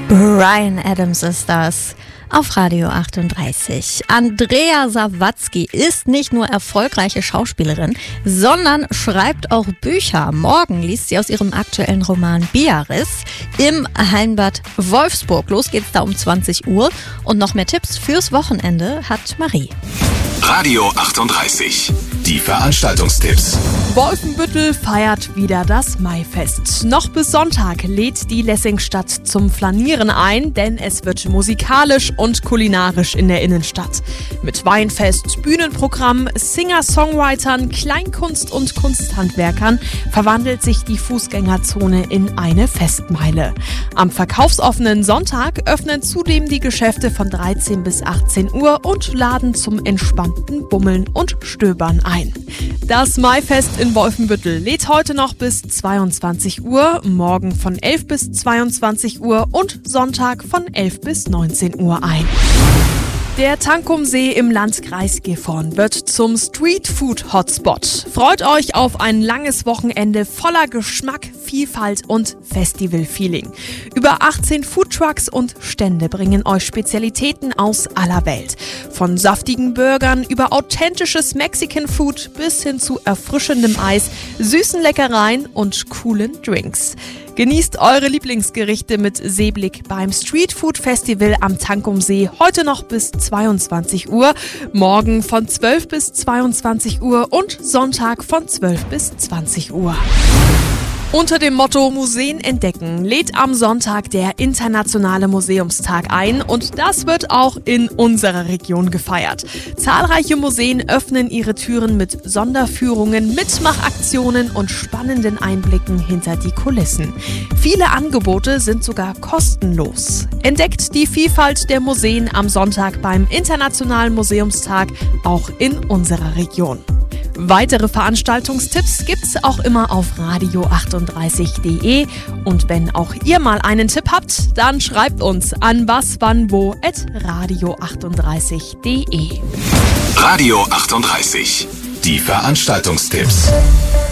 Bryan Adams ist das auf Radio 38. Andrea Sawatzki ist nicht nur erfolgreiche Schauspielerin, sondern schreibt auch Bücher. Morgen liest sie aus ihrem aktuellen Roman Biarritz im Heimbad Wolfsburg. Los geht's da um 20 Uhr. Und noch mehr Tipps fürs Wochenende hat Marie. Radio 38. Die Veranstaltungstipps. Wolfenbüttel feiert wieder das Maifest. Noch bis Sonntag lädt die Lessingstadt zum Flanieren ein, denn es wird musikalisch und kulinarisch in der Innenstadt. Mit Weinfest, Bühnenprogramm, Singer-Songwritern, Kleinkunst und Kunsthandwerkern verwandelt sich die Fußgängerzone in eine Festmeile. Am verkaufsoffenen Sonntag öffnen zudem die Geschäfte von 13 bis 18 Uhr und laden zum entspannten Bummeln und Stöbern ein. Das Maifest in Wolfenbüttel lädt heute noch bis 22 Uhr, morgen von 11 bis 22 Uhr und Sonntag von 11 bis 19 Uhr ein. Der Tankumsee im Landkreis Gifhorn wird zum Streetfood-Hotspot. Freut euch auf ein langes Wochenende voller Geschmack, Vielfalt und Festival-Feeling. Über 18 Foodtrucks und Stände bringen euch Spezialitäten aus aller Welt. Von saftigen Burgern über authentisches Mexican Food bis hin zu erfrischendem Eis, süßen Leckereien und coolen Drinks. Genießt eure Lieblingsgerichte mit Seeblick beim Streetfood Festival am Tankumsee heute noch bis 22 Uhr, morgen von 12 bis 22 Uhr und Sonntag von 12 bis 20 Uhr. Unter dem Motto Museen entdecken lädt am Sonntag der Internationale Museumstag ein und das wird auch in unserer Region gefeiert. Zahlreiche Museen öffnen ihre Türen mit Sonderführungen, Mitmachaktionen und spannenden Einblicken hinter die Kulissen. Viele Angebote sind sogar kostenlos. Entdeckt die Vielfalt der Museen am Sonntag beim Internationalen Museumstag auch in unserer Region. Weitere Veranstaltungstipps gibt's auch immer auf radio38.de und wenn auch ihr mal einen Tipp habt, dann schreibt uns an waswannwo@radio38.de. Radio 38. Die Veranstaltungstipps.